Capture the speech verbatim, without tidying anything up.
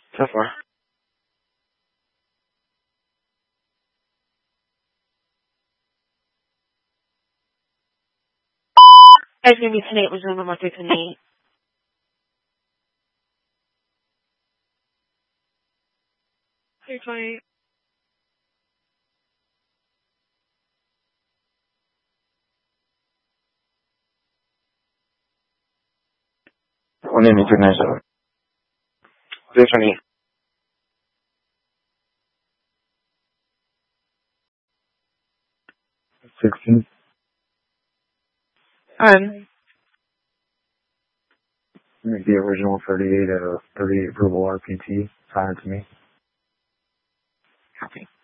So far. It's going to be tonight, was number one through tonight. three twenty. One name three nine seven. three twenty. Sixteen. Um, Make the original thirty-eight at a thirty-eight approval R P T. Sign it to me. copy.